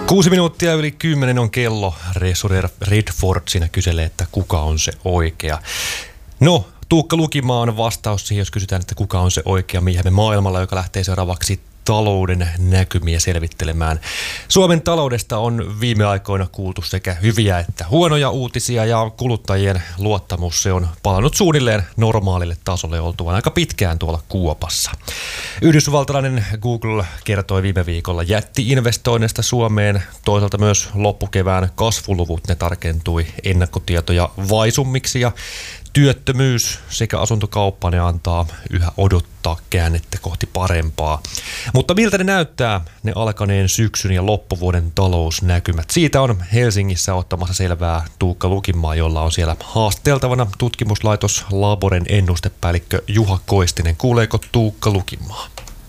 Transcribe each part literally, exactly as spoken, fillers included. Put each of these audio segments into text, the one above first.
Kuusi minuuttia yli kymmenen on kello. Resuri Redford siinä kyselee, että kuka on se oikea. No, Tuukka Lukimaa on vastaus siihen, jos kysytään, että kuka on se oikea miehemme maailmalla, joka lähtee seuraavaksi talouden näkymiä selvittelemään. Suomen taloudesta on viime aikoina kuultu sekä hyviä että huonoja uutisia, ja kuluttajien luottamus se on palannut suunnilleen normaalille tasolle oltuaan aika pitkään tuolla kuopassa. Yhdysvaltalainen Google kertoi viime viikolla jätti-investoinneista Suomeen. Toisaalta myös loppukevään kasvuluvut ne tarkentui ennakkotietoja vaisummiksi, ja työttömyys sekä asuntokauppa ne antaa yhä odottaa käännettä kohti parempaa. Mutta miltä ne näyttää, ne alkaneen syksyn ja loppuvuoden talousnäkymät? Siitä on Helsingissä ottamassa selvää Tuukka Lukimaa, jolla on siellä haasteltavana tutkimuslaitos Laboren ennustepäällikkö Juha Koistinen. Kuuleeko Tuukka Lukimaa?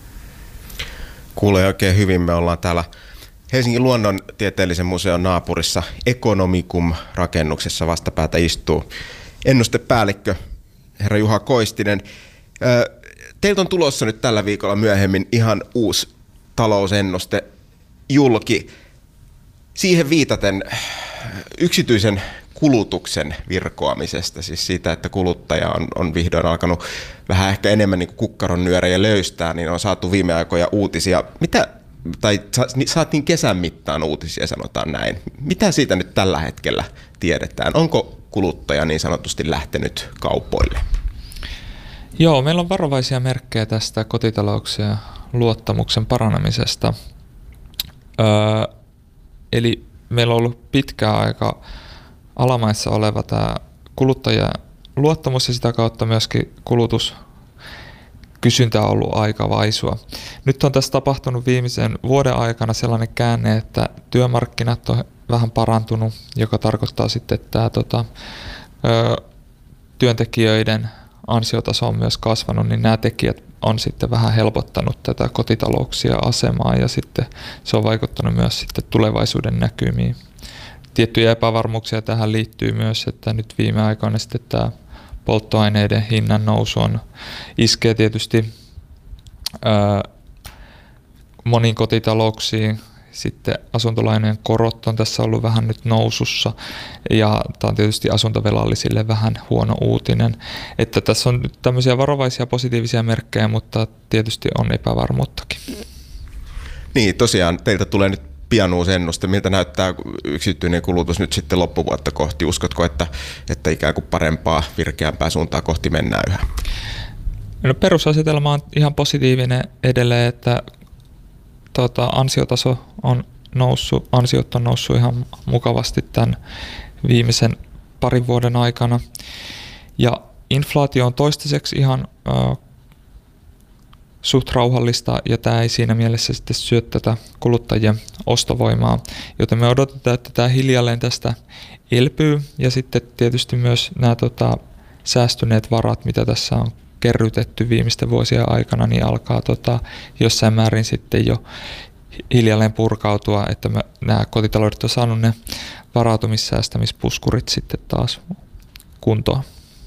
Kuulee oikein hyvin. Me ollaan täällä Helsingin luonnontieteellisen museon naapurissa Economicum-rakennuksessa. Vastapäätä istuu ennustepäällikkö herra Juha Koistinen. Teiltä on tulossa nyt tällä viikolla myöhemmin ihan uusi talousennuste julki. Siihen viitaten yksityisen kulutuksen virkoamisesta, siis siitä, että kuluttaja on, on vihdoin alkanut vähän ehkä enemmän niin kuin kukkaron nyörejä löystää, niin on saatu viime aikoina uutisia. Mitä, tai saatiin kesän mittaan uutisia, sanotaan näin. Mitä siitä nyt tällä hetkellä tiedetään? Onko kuluttaja niin sanotusti lähtenyt kaupoille? Joo, meillä on varovaisia merkkejä tästä kotitalouksien luottamuksen paranemisesta. Öö, eli meillä on ollut pitkään aika alamaissa oleva tämä kuluttajien luottamus ja sitä kautta myöskin kulutuskysyntä on ollut aika vaisua. Nyt on tässä tapahtunut viimeisen vuoden aikana sellainen käänne, että työmarkkinat on vähän parantunut, joka tarkoittaa sitten, että tämä tota, ö, työntekijöiden ansiotaso on myös kasvanut, niin nämä tekijät on sitten vähän helpottanut tätä kotitalouksien asemaa ja sitten se on vaikuttanut myös sitten tulevaisuuden näkymiin. Tiettyjä epävarmuuksia tähän liittyy myös, että nyt viime aikoina sitten tämä polttoaineiden hinnan nousu on iskee tietysti ö, moniin kotitalouksiin. Sitten asuntolainojen korot on tässä ollut vähän nyt nousussa ja tämä on tietysti asuntovelallisille vähän huono uutinen. Että tässä on nyt tämmöisiä varovaisia positiivisia merkkejä, mutta tietysti on epävarmuuttakin. Niin, tosiaan teiltä tulee nyt pian uusi ennuste. Miltä näyttää yksityinen kulutus nyt sitten loppuvuotta kohti? Uskotko, että, että ikään kuin parempaa, virkeämpää suuntaa kohti mennään yhä? No, perusasetelma on ihan positiivinen edelleen, että Tota, ansiotaso on noussut, ansiot on noussut ihan mukavasti tämän viimeisen parin vuoden aikana. Ja inflaatio on toistaiseksi ihan äh, suht rauhallista ja tämä ei siinä mielessä sitten syö tätä kuluttajien ostovoimaa. Joten me odotetaan, että tämä hiljalleen tästä elpyy ja sitten tietysti myös nämä tota, säästyneet varat, mitä tässä on kerrytetty viimeisten vuosien aikana, niin alkaa tota, jossain määrin sitten jo hiljalleen purkautua, että me, nämä kotitaloudet on saanut ne varautumissäästämispuskurit sitten taas kuntoon.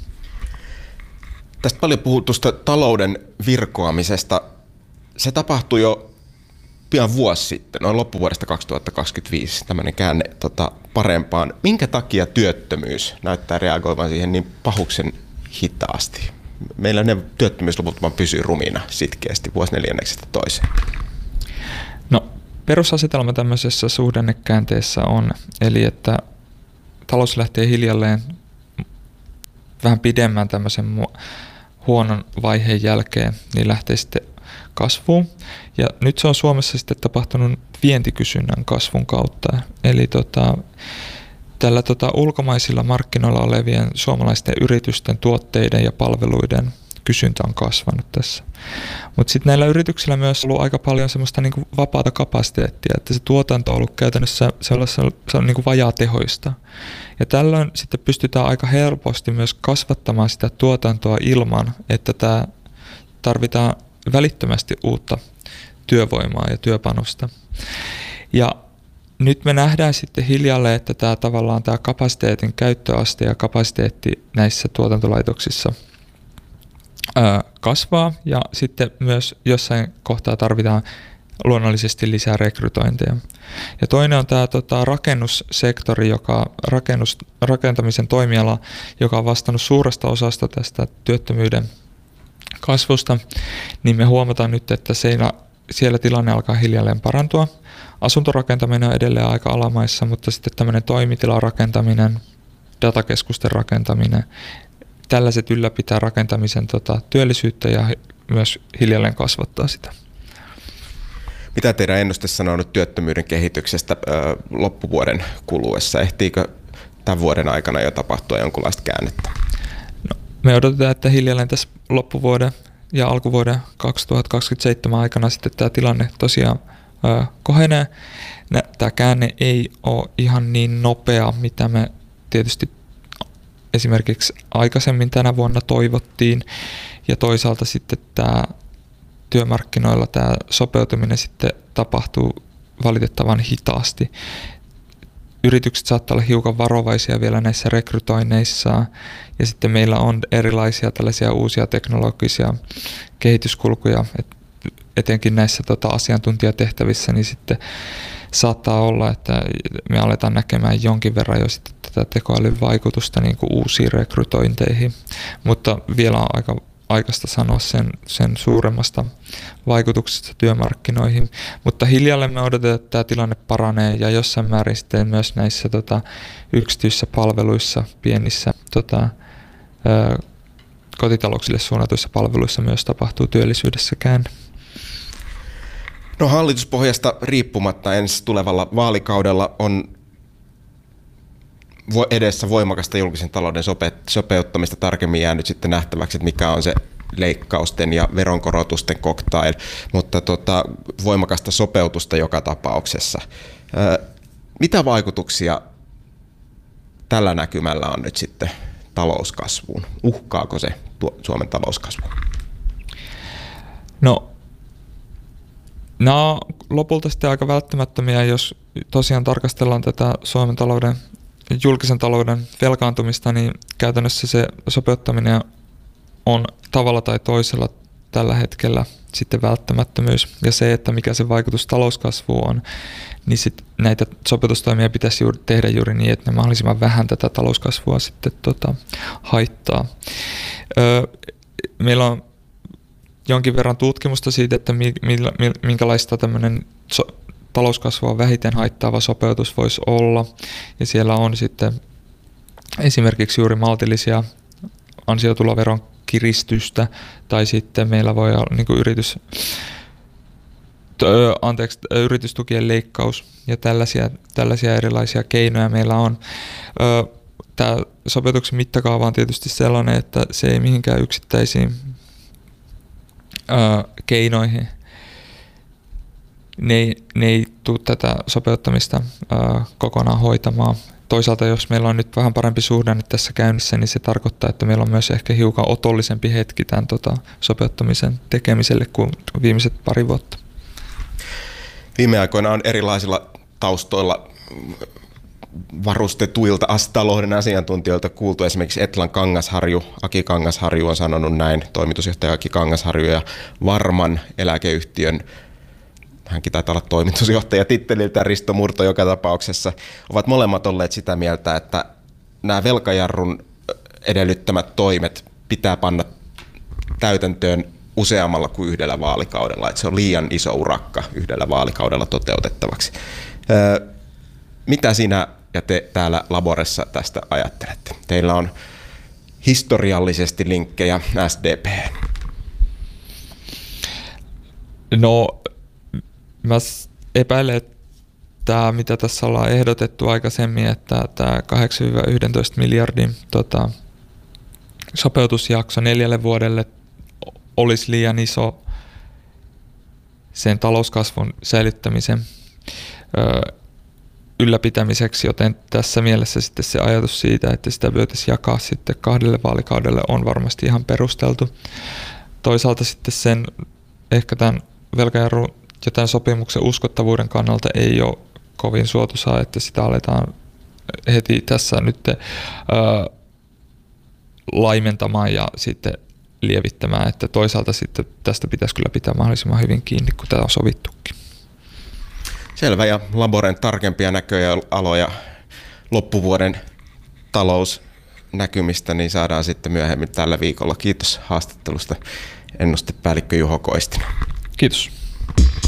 Tästä paljon puhutusta talouden virkoamisesta. Se tapahtui jo pian vuosi sitten, noin loppuvuodesta kaksituhattakaksikymmentäviisi, tämmöinen käänne tota, parempaan. Minkä takia työttömyys näyttää reagoivan siihen niin pahuksen hitaasti? Meillä ne työttömyysluvut vaan pysyy rumina sitkeästi vuosineljänneksestä toiseen. No, perusasetelma tämmöisessä suhdannekäänteessä on, eli että talous lähtee hiljalleen vähän pidemmän tämmöisen huonon vaiheen jälkeen, niin lähtee sitten kasvuun. Ja nyt se on Suomessa sitten tapahtunut vientikysynnän kasvun kautta. Eli tota, tällä tota, ulkomaisilla markkinoilla olevien suomalaisten yritysten tuotteiden ja palveluiden kysyntä on kasvanut tässä. Mutta sitten näillä yrityksillä myös on ollut aika paljon semmoista niinku vapaata kapasiteettia, että se tuotanto on ollut käytännössä sellaista, se on niinku vajaatehoista. Ja tällöin sitten pystytään aika helposti myös kasvattamaan sitä tuotantoa ilman, että tää tarvitaan välittömästi uutta työvoimaa ja työpanosta. Ja nyt me nähdään sitten hiljalleen, että tämä tavallaan tämä kapasiteetin käyttöaste ja kapasiteetti näissä tuotantolaitoksissa ää, kasvaa ja sitten myös jossain kohtaa tarvitaan luonnollisesti lisää rekrytointeja. Ja toinen on tämä tota, rakennussektori, joka, rakennus, rakentamisen toimiala, joka on vastannut suuresta osasta tästä työttömyyden kasvusta, niin me huomataan nyt, että siellä, siellä tilanne alkaa hiljalleen parantua. Asuntorakentaminen on edelleen aika alamaissa, mutta sitten tämmöinen toimitilarakentaminen, datakeskusten rakentaminen, tällaiset ylläpitää rakentamisen tota, työllisyyttä ja myös hiljalleen kasvattaa sitä. Mitä teidän ennuste sanoo nyt työttömyyden kehityksestä ö, loppuvuoden kuluessa? Ehtiikö tämän vuoden aikana jo tapahtua jonkunlaista käännettä? No, me odotetaan, että hiljalleen tässä loppuvuoden ja alkuvuoden kaksituhattakaksikymmentäseitsemän aikana sitten tämä tilanne tosiaan ö, kohenee. Tämä käänne ei ole ihan niin nopea, mitä me tietysti esimerkiksi aikaisemmin tänä vuonna toivottiin, ja toisaalta sitten tämä työmarkkinoilla tämä sopeutuminen sitten tapahtuu valitettavan hitaasti. Yritykset saattaa olla hiukan varovaisia vielä näissä rekrytoinneissa, ja sitten meillä on erilaisia tällaisia uusia teknologisia kehityskulkuja, etenkin näissä tota, asiantuntijatehtävissä, niin sitten saattaa olla, että me aletaan näkemään jonkin verran jo sitten tätä tekoälyn vaikutusta niin kuin uusiin rekrytointeihin, mutta vielä on aika aikaista sanoa sen, sen suuremmasta vaikutuksesta työmarkkinoihin, mutta hiljalleen me odotetaan, että tämä tilanne paranee ja jossain määrin sitten myös näissä tota, yksityisissä palveluissa, pienissä tota, ö, kotitalouksille suunnatuissa palveluissa myös tapahtuu työllisyydessä käänne. No hallituspohjasta riippumatta ensi tulevalla vaalikaudella on edessä voimakasta julkisen talouden sopeuttamista, tarkemmin jäänyt sitten nähtäväksi, että mikä on se leikkausten ja veronkorotusten cocktail, mutta tota, voimakasta sopeutusta joka tapauksessa. Mitä vaikutuksia tällä näkymällä on nyt sitten talouskasvuun? Uhkaako se Suomen talouskasvua? No, nämä on lopulta sitten aika välttämättömiä, jos tosiaan tarkastellaan tätä Suomen talouden julkisen talouden velkaantumista, niin käytännössä se sopeuttaminen on tavalla tai toisella tällä hetkellä sitten välttämättömyys. Ja se, että mikä se vaikutus talouskasvuun on, niin sit näitä sopeutustoimia pitäisi juuri tehdä juuri niin, että ne mahdollisimman vähän tätä talouskasvua sitten tota, haittaa. Öö, meillä on jonkin verran tutkimusta siitä, että mi, mi, minkälaista tämmöinen so, talouskasvua vähiten haittaava sopeutus voisi olla, ja siellä on sitten esimerkiksi juuri maltillisia ansiotuloveron kiristystä, tai sitten meillä voi olla niin kuin yritys, tö, anteeksi, yritystukien leikkaus, ja tällaisia, tällaisia erilaisia keinoja meillä on. Tämä sopeutuksen mittakaava on tietysti sellainen, että se ei mihinkään yksittäisiin keinoihin Ne ei, ne ei tule tätä sopeuttamista ää, kokonaan hoitamaan. Toisaalta jos meillä on nyt vähän parempi suhdanne tässä käynnissä, niin se tarkoittaa, että meillä on myös ehkä hiukan otollisempi hetki tämän tota, sopeuttamisen tekemiselle kuin viimeiset pari vuotta. Viime aikoina on erilaisilla taustoilla varustetuilta talouden asiantuntijoilta kuultu, esimerkiksi Etlan Kangasharju, Aki Kangasharju on sanonut näin, toimitusjohtaja Aki Kangasharju ja Varman eläkeyhtiön, hänkin taitaa olla toimitusjohtaja titteliltä, Risto Murto joka tapauksessa, ovat molemmat olleet sitä mieltä, että nämä velkajarrun edellyttämät toimet pitää panna täytäntöön useammalla kuin yhdellä vaalikaudella, että se on liian iso urakka yhdellä vaalikaudella toteutettavaksi. Öö, mitä sinä ja te täällä Laboressa tästä ajattelette? Teillä on historiallisesti linkkejä S D P:hen. No, mä epäilen, että tämä, mitä tässä ollaan ehdotettu aikaisemmin, että tämä kahdeksan yksitoista miljardin tota, sopeutusjakso neljälle vuodelle olisi liian iso sen talouskasvun säilyttämisen ö, ylläpitämiseksi, joten tässä mielessä sitten se ajatus siitä, että sitä voitaisiin jakaa sitten kahdelle vaalikaudelle on varmasti ihan perusteltu. Toisaalta sitten sen ehkä tämän velkajarrun ja tämän sopimuksen uskottavuuden kannalta ei ole kovin suotuisaa, että sitä aletaan heti tässä nyt ää, laimentamaan ja sitten lievittämään, että toisaalta sitten tästä pitäisi kyllä pitää mahdollisimman hyvin kiinni, kun tämä on sovittukin. Selvä, ja Laboren tarkempia näköjä aloja loppuvuoden talousnäkymistä niin saadaan sitten myöhemmin tällä viikolla. Kiitos haastattelusta ennustepäällikkö Juho Koistinen. Kiitos.